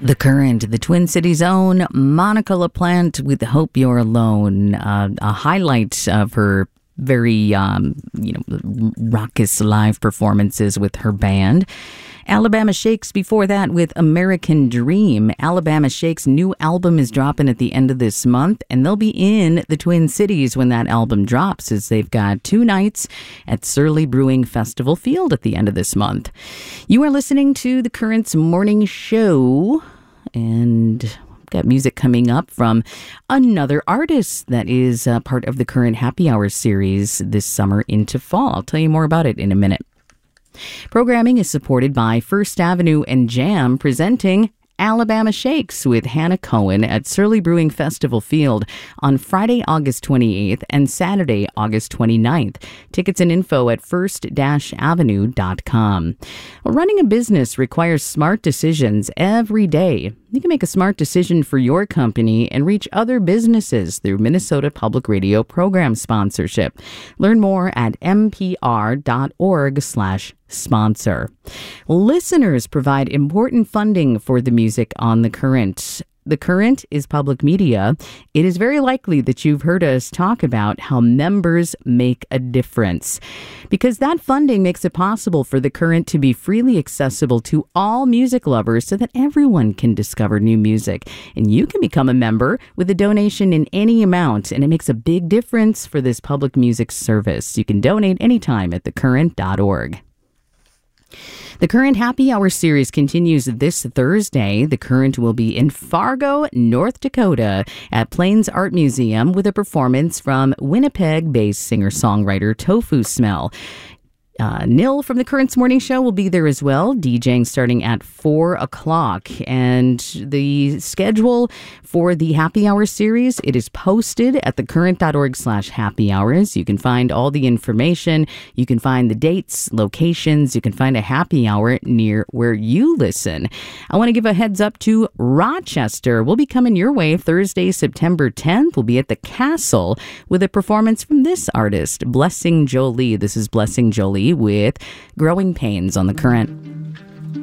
The Current, the Twin Cities' own Monica LaPlante with Hope You're Alone, a highlight of her very, raucous live performances with her band. Alabama Shakes before that with American Dream. Alabama Shakes' new album is dropping at the end of this month, and they'll be in the Twin Cities when that album drops, as they've got 2 nights at Surly Brewing Festival Field at the end of this month. You are listening to The Current's morning show, and we've got music coming up from another artist that is part of the Current Happy Hour series this summer into fall. I'll tell you more about it in a minute. Programming is supported by First Avenue and Jam, presenting Alabama Shakes with Hannah Cohen at Surly Brewing Festival Field on Friday, August 28th and Saturday, August 29th. Tickets and info at first-avenue.com. Well, running a business requires smart decisions every day. You can make a smart decision for your company and reach other businesses through Minnesota Public Radio program sponsorship. Learn more at mpr.org/sponsor. Listeners provide important funding for the music on The Current. The Current is public media. It is very likely that you've heard us talk about how members make a difference, because that funding makes it possible for The Current to be freely accessible to all music lovers so that everyone can discover new music. And you can become a member with a donation in any amount, and it makes a big difference for this public music service. You can donate anytime at thecurrent.org. The Current Happy Hour series continues this Thursday. The Current will be in Fargo, North Dakota at Plains Art Museum with a performance from Winnipeg-based singer-songwriter Tofu Smell. Nil from the Current's morning show will be there as well, DJing starting at 4 o'clock. And the schedule for the Happy Hour series, it is posted at thecurrent.org/happy hours. You can find all the information. You can find the dates, locations. You can find a happy hour near where you listen. I want to give a heads up to Rochester. We'll be coming your way Thursday, September 10th. We'll be at the Castle with a performance from this artist, Blessing Jolie. This is Blessing Jolie with Growing Pains on The Current.